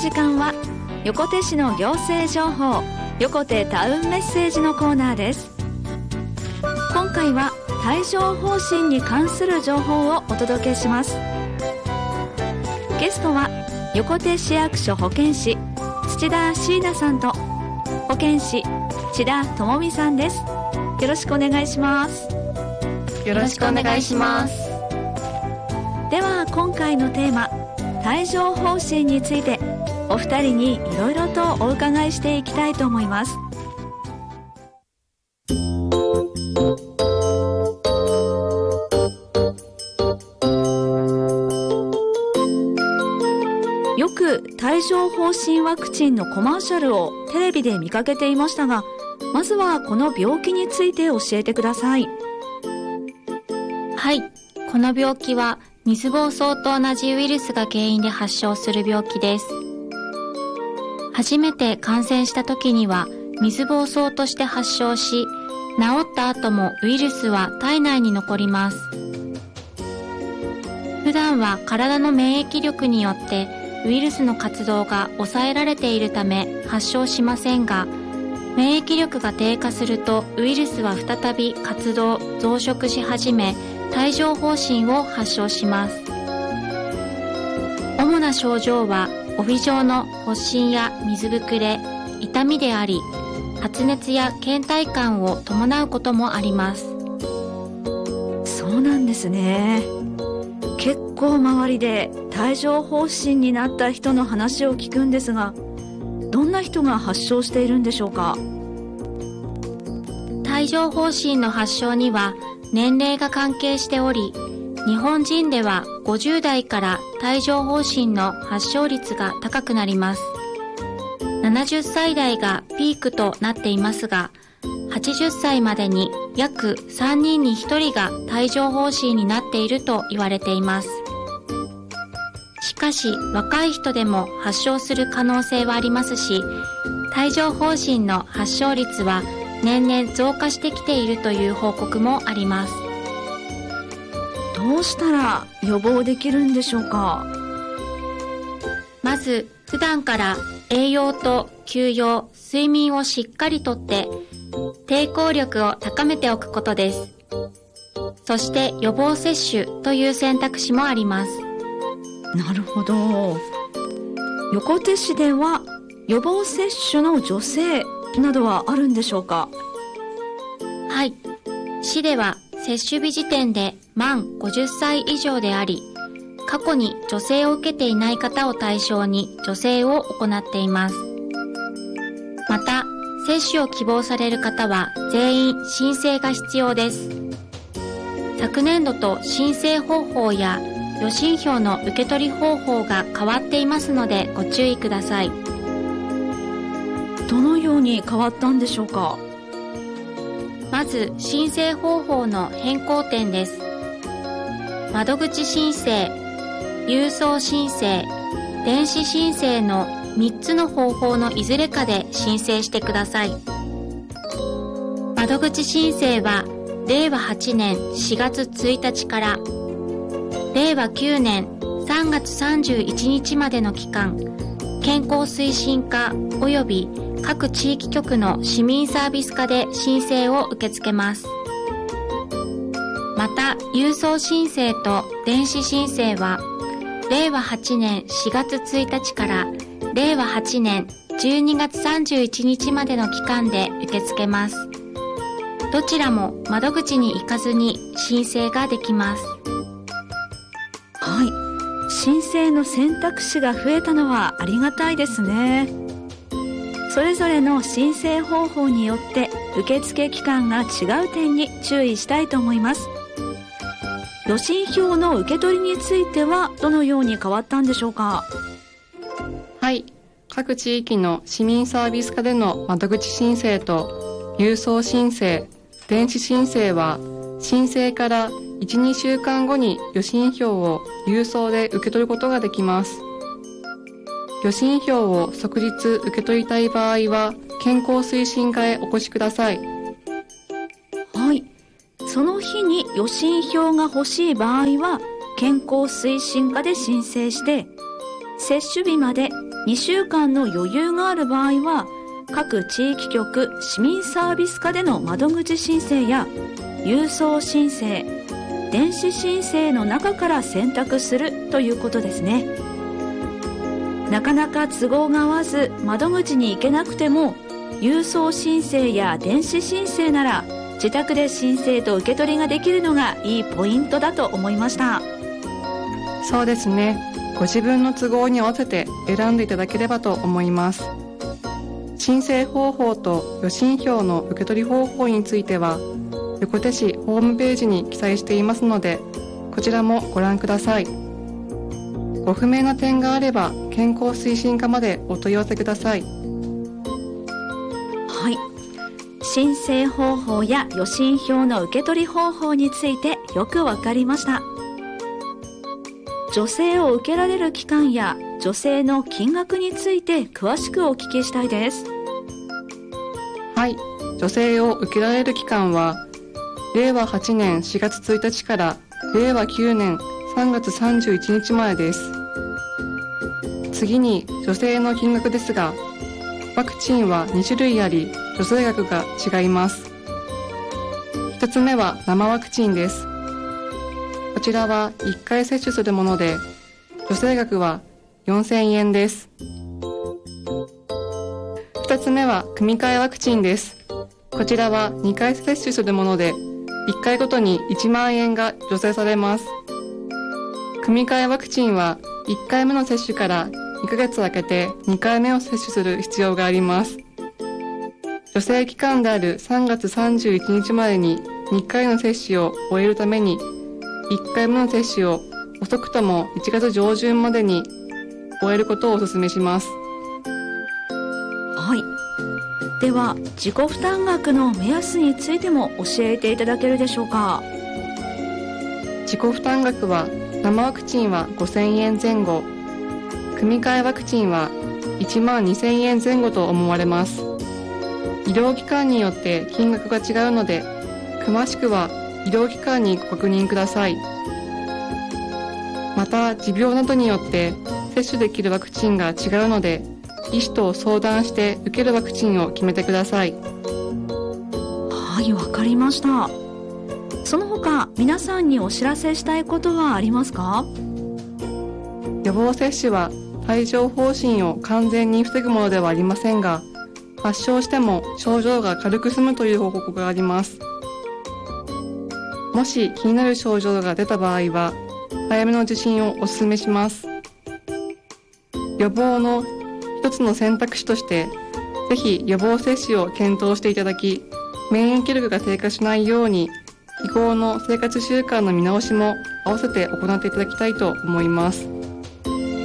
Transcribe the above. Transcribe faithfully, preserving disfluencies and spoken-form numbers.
時間は横手市の行政情報、横手タウンメッセージのコーナーです。今回は帯状疱疹に関する情報をお届けします。ゲストは横手市役所保健師土田椎名さんと保健師千田智美さんです。よろしくお願いします。 よろしくお願いします。 では今回のテーマ、帯状疱疹についてお二人にいろいろとお伺いしていきたいと思います。よく帯状疱疹ワクチンのコマーシャルをテレビで見かけていましたが、まずはこの病気について教えてください。 はい、この病気は水疱瘡と同じウイルスが原因で発症する病気です。初めて感染した時には水疱瘡として発症し、治った後もウイルスは体内に残ります。普段は体の免疫力によってウイルスの活動が抑えられているため発症しませんが、免疫力が低下するとウイルスは再び活動・増殖し始め、帯状疱疹を発症します。主な症状は帯状の発疹や水ぶくれ、痛みであり、発熱や倦怠感を伴うこともあります。 そうなんですね。結構周りで帯状疱疹になった人の話を聞くんですが、どんな人が発症しているんでしょうか？ 帯状疱疹の発症には年齢が関係しており、日本人ではごじゅう代から帯状疱疹の発症率が高くなります。ななじゅっさい代がピークとなっていますが、はちじゅっさいまでに約さんにんにひとりが帯状疱疹になっていると言われています。しかし若い人でも発症する可能性はありますし、帯状疱疹の発症率は年々増加してきているという報告もあります。 どうしたら予防できるんでしょうか？ まず普段から栄養と休養、睡眠をしっかりとって抵抗力を高めておくことです。そして予防接種という選択肢もあります。 なるほど。横手市では予防接種の助成などはあるんでしょうか？ はい、市では接種日時点で満ごじゅっさい以上であり、過去に助成を受けていない方を対象に助成を行っています。また、接種を希望される方は全員申請が必要です。昨年度と申請方法や予診票の受け取り方法が変わっていますのでご注意ください。 どのように変わったんでしょうか？ まず申請方法の変更点です。窓口申請、郵送申請、電子申請のみっつの方法のいずれかで申請してください。窓口申請はれいわはちねんしがつついたちかられいわきゅうねんさんがつさんじゅういちにちまでの期間、健康推進課及び各地域局の市民サービス課で申請を受け付けます。また、郵送申請と電子申請はれいわはちねんしがつついたちかられいわはちねんじゅうにがつさんじゅういちにちまでの期間で受け付けます。どちらも窓口に行かずに申請ができます。 はい、申請の選択肢が増えたのはありがたいですね。それぞれの申請方法によって受付期間が違う点に注意したいと思います。予診票の受け取りについてはどのように変わったんでしょうか？ はい、各地域の市民サービス課での窓口申請と郵送申請、電子申請は申請からいち、にしゅうかんごに予診票を郵送で受け取ることができます。予診票を即日受け取りたい場合は健康推進課へお越しください。 はい、その日に予診票が欲しい場合は健康推進課で申請して、 接種日までにしゅうかんの余裕がある場合は、各地域局市民サービス課での窓口申請や郵送申請、電子申請の中から選択するということですね。なかなか都合が合わず窓口に行けなくても、郵送申請や電子申請なら自宅で申請と受け取りができるのがいいポイントだと思いました。 そうですね。ご自分の都合に合わせて選んでいただければと思います。申請方法と予診票の受け取り方法については、横手市ホームページに記載していますので、こちらもご覧ください。ご不明な点があれば健康推進課までお問い合わせください。 はい、申請方法や予診票の受け取り方法についてよくわかりました。助成を受けられる期間や助成の金額について詳しくお聞きしたいです。 はい、助成を受けられる期間はれいわはちねんしがつついたちかられいわきゅうねんさんがつさんじゅういちにちまでです。次に助成の金額ですが、ワクチンはにしゅるいあり助成額が違います。ひとつめは生ワクチンです。こちらはいっかい接種するもので、助成額はよんせんえんです。ふたつめは組み換えワクチンです。こちらはにかい接種するもので、いっかいごとにいちまんえんが助成されます。組み換えワクチンはいっかいめの接種からにかげつ空けてにかいめを接種する必要があります。助成期間であるさんがつさんじゅういちにちまでににかいの接種を終えるために、いっかいめの接種を遅くともいちがつじょうじゅんまでに終えることをお勧めします。 はい。では、自己負担額の目安についても教えていただけるでしょうか。 自己負担額は、生ワクチンはごせんえんぜん後、組み換えワクチンはいちまんにせんえんぜん後と思われます。医療機関によって金額が違うので、詳しくは医療機関にご確認ください。また、持病などによって接種できるワクチンが違うので、医師と相談して受けるワクチンを決めてください。 はい、わかりました。その他、皆さんにお知らせしたいことはありますか？ 予防接種は帯状疱疹を完全に防ぐものではありませんが、発症しても症状が軽く済むという報告があります。もし気になる症状が出た場合は、早めの受診をお勧めします。予防の一つの選択肢として、ぜひ予防接種を検討していただき、免疫力が低下しないように、日頃の生活習慣の見直しも合わせて行っていただきたいと思います。